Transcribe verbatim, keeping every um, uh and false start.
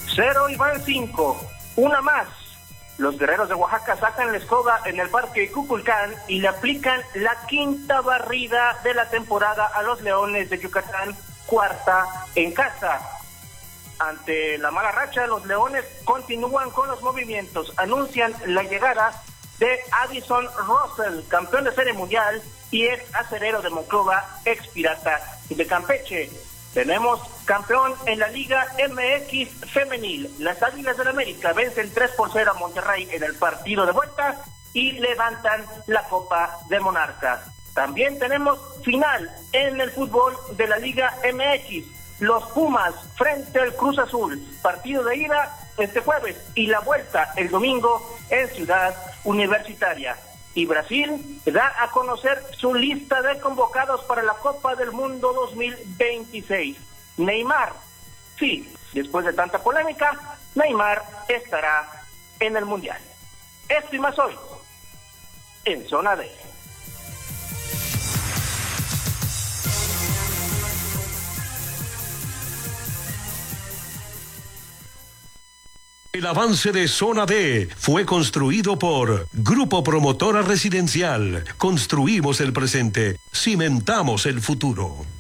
cero y van cinco. Una más. Los guerreros de Oaxaca sacan la escoba en el Parque Cuculcán y le aplican la quinta barrida de la temporada a los Leones de Yucatán, cuarta en casa. Ante la mala racha, los Leones continúan con los movimientos. Anuncian la llegada de Addison Russell, campeón de Serie Mundial y ex acerero de Monclova, ex pirata de Campeche. Tenemos campeón en la Liga M X femenil. Las Águilas del América vencen tres por cero a Monterrey en el partido de vuelta y levantan la Copa de Monarcas. También tenemos final en el fútbol de la Liga M X. Los Pumas frente al Cruz Azul. Partido de ida este jueves y la vuelta el domingo en Ciudad Universitaria. Y Brasil da a conocer su lista de convocados para la Copa del Mundo dos mil veintiséis. Neymar, sí, después de tanta polémica, Neymar estará en el Mundial. Esto y más hoy, en Zona D. El avance de Zona D fue construido por Grupo Promotora Residencial. Construimos el presente, cimentamos el futuro.